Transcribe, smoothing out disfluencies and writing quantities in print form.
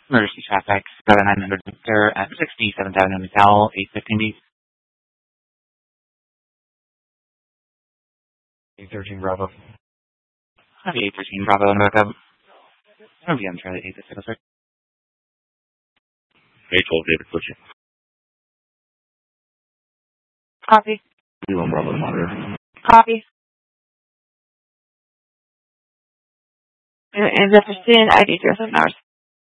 Emergency traffic, 7900 Victor at 67th Avenue, McDowell, 815B. 813 Bravo. Copy 813 Bravo and backup. I'm Charlie 866. 812 David Butcher. Copy. 31 Bravo to monitor. Copy. And Jefferson, ID 07 hours.